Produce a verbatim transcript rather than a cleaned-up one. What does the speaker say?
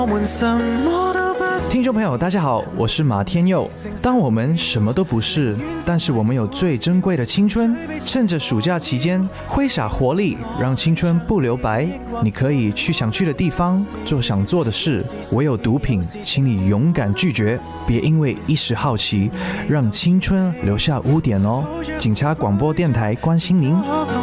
听众朋友大家好，我是马天佑。当我们什么都不是，但是我们有最珍贵的青春，趁着暑假期间挥洒活力，让青春不留白。你可以去想去的地方，做想做的事，唯有毒品请你勇敢拒绝，别因为一时好奇让青春留下污点哦。警察广播电台关心您。